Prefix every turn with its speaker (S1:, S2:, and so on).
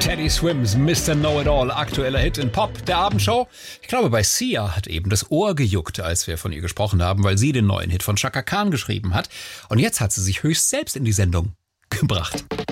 S1: Teddy Swims, Mr. Know-It-All, aktueller Hit in Pop der Abendshow. Ich glaube, bei Sia hat eben das Ohr gejuckt, als wir von ihr gesprochen haben, weil sie den neuen Hit von Chaka Khan geschrieben hat. Und jetzt hat sie sich höchst selbst in die Sendung gebracht.